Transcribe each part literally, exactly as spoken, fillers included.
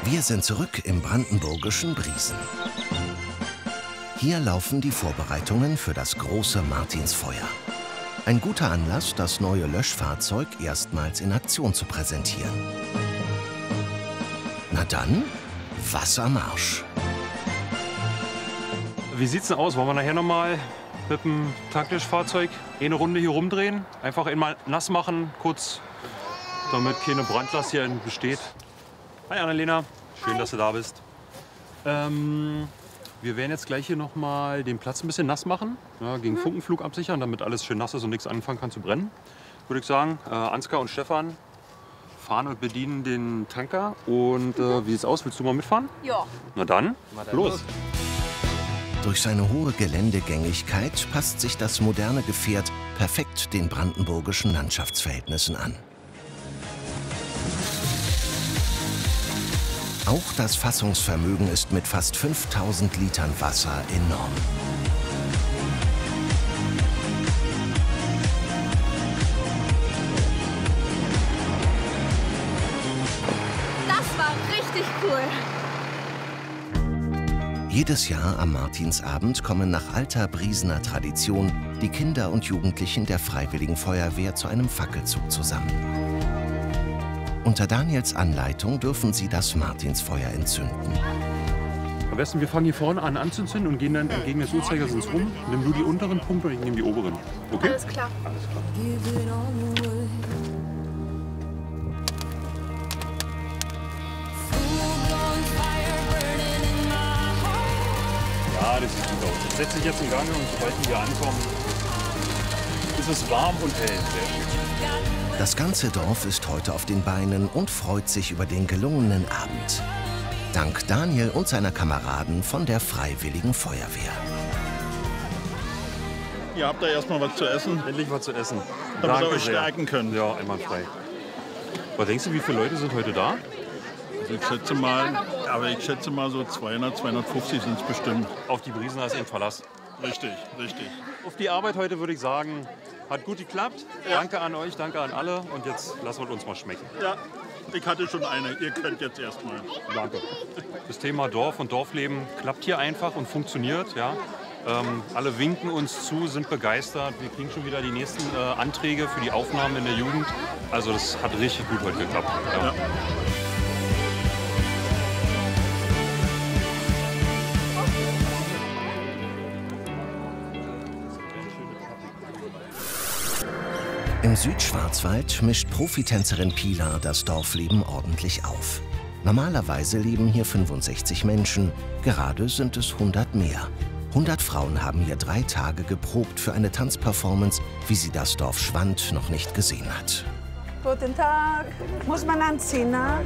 Wir sind zurück im brandenburgischen Briesen. Hier laufen die Vorbereitungen für das große Martinsfeuer. Ein guter Anlass, das neue Löschfahrzeug erstmals in Aktion zu präsentieren. Na dann, Wassermarsch! Wie sieht's denn aus? Wollen wir nachher noch mal mit dem Tanklöschfahrzeug eine Runde hier rumdrehen? Einfach einmal nass machen, kurz, damit keine Brandlast hier besteht. Hi Annalena, schön, Hi. Dass du da bist. Ähm, wir werden jetzt gleich hier noch mal den Platz ein bisschen nass machen, ja, gegen mhm. Funkenflug absichern, damit alles schön nass ist und nichts anfangen kann zu brennen. Würde ich sagen, äh, Ansgar und Stefan fahren und bedienen den Tanker. Und äh, wie sieht's aus? Willst du mal mitfahren? Ja. Na dann, los! Durch seine hohe Geländegängigkeit passt sich das moderne Gefährt perfekt den brandenburgischen Landschaftsverhältnissen an. Auch das Fassungsvermögen ist mit fast fünftausend Litern Wasser enorm. Das war richtig cool. Jedes Jahr am Martinsabend kommen nach alter Briesener Tradition die Kinder und Jugendlichen der Freiwilligen Feuerwehr zu einem Fackelzug zusammen. Unter Daniels Anleitung dürfen sie das Martinsfeuer entzünden. Am besten, wir fangen hier vorne an anzuzünden und gehen dann entgegen des Uhrzeigersins rum. Nimm du die unteren Punkte und ich nehme die oberen. Okay? Alles klar. Alles klar. Ja, das sieht gut aus. Das setzt sich jetzt in Gang und sobald wir hier ankommen, ist es warm und hell. Sehr schön. Das ganze Dorf ist heute auf den Beinen und freut sich über den gelungenen Abend. Dank Daniel und seiner Kameraden von der Freiwilligen Feuerwehr. Ihr habt da erstmal was zu essen. Endlich was zu essen. Damit Danke ihr euch sehr. stärken könnt. Ja, einwandfrei. Was denkst du, wie viele Leute sind heute da? Also ich schätze mal, aber ich schätze mal so zweihundert, zweihundertfünfzig sind es bestimmt. Auf die Briesener ist eben Verlass. Richtig, richtig. Auf die Arbeit heute würde ich sagen, hat gut geklappt. Ja. Danke an euch, danke an alle. Und jetzt lassen wir uns mal schmecken. Ja, ich hatte schon eine. Ihr könnt jetzt erstmal. Danke. Das Thema Dorf und Dorfleben klappt hier einfach und funktioniert. Ja. Ähm, alle winken uns zu, sind begeistert. Wir kriegen schon wieder die nächsten äh, Anträge für die Aufnahmen in der Jugend. Also das hat richtig gut heute geklappt. Ja. Ja. Im Südschwarzwald mischt Profitänzerin Pilar das Dorfleben ordentlich auf. Normalerweise leben hier fünfundsechzig Menschen, gerade sind es hundert mehr. hundert Frauen haben hier drei Tage geprobt für eine Tanzperformance, wie sie das Dorf Schwand noch nicht gesehen hat. Guten Tag. Muss man anziehen, ne?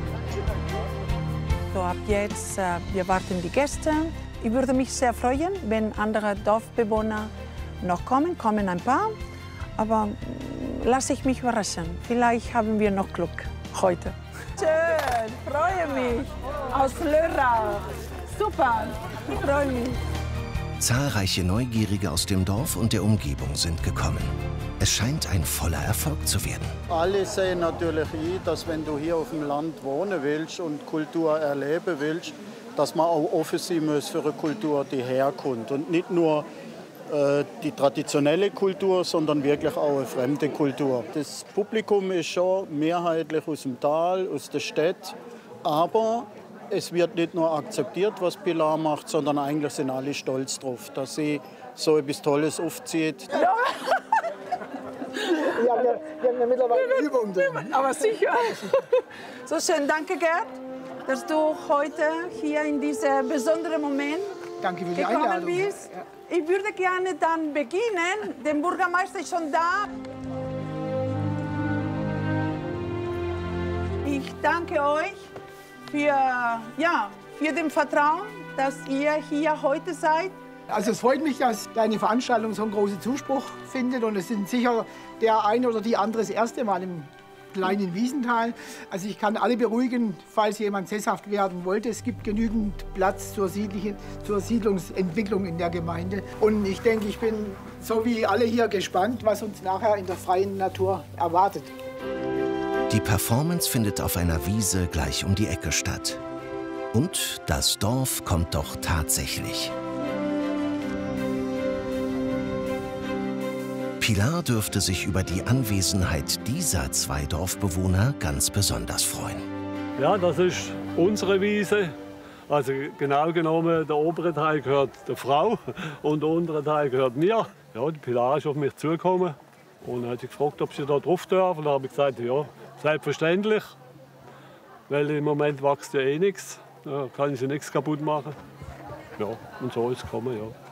So, ab jetzt, äh, wir warten die Gäste. Ich würde mich sehr freuen, wenn andere Dorfbewohner noch kommen, kommen ein paar. Aber lasse ich mich überraschen. Vielleicht haben wir noch Glück heute. Schön, freue mich. Aus Lörrach. Super, ich freue mich. Zahlreiche Neugierige aus dem Dorf und der Umgebung sind gekommen. Es scheint ein voller Erfolg zu werden. Alle sehen natürlich ein, dass wenn du hier auf dem Land wohnen willst und Kultur erleben willst, dass man auch offen sein muss für eine Kultur, die herkommt. Und nicht nur die traditionelle Kultur, sondern wirklich auch eine fremde Kultur. Das Publikum ist schon mehrheitlich aus dem Tal, aus der Stadt, aber es wird nicht nur akzeptiert, was Pilar macht, sondern eigentlich sind alle stolz drauf, dass sie so etwas Tolles aufzieht. Ja, wir, wir haben ja mittlerweile Übung drin. Aber sicher. So schön, danke Gerd, dass du heute hier in diesem besonderen Moment danke für die gekommen Einladung. bist. Ich würde gerne dann beginnen. Der Bürgermeister ist schon da. Ich danke euch für, ja, für den Vertrauen, dass ihr hier heute seid. Also es freut mich, dass deine Veranstaltung so einen großen Zuspruch findet. Und es sind sicher der eine oder die andere das erste Mal im kleinen Wiesental. Also ich kann alle beruhigen, falls jemand sesshaft werden wollte. Es gibt genügend Platz zur, zur Siedlungsentwicklung in der Gemeinde. Und ich denke, ich bin so wie alle hier gespannt, was uns nachher in der freien Natur erwartet. Die Performance findet auf einer Wiese gleich um die Ecke statt. Und das Dorf kommt doch tatsächlich. Pilar dürfte sich über die Anwesenheit dieser zwei Dorfbewohner ganz besonders freuen. Ja, das ist unsere Wiese. Also genau genommen, der obere Teil gehört der Frau und der untere Teil gehört mir. Ja, die Pilar ist auf mich zugekommen und hat sich gefragt, ob sie da drauf darf. Und dann habe ich gesagt, ja, selbstverständlich. Weil im Moment wächst ja eh nichts. Da kann ich sie nichts kaputt machen. Ja, und so ist es gekommen, ja.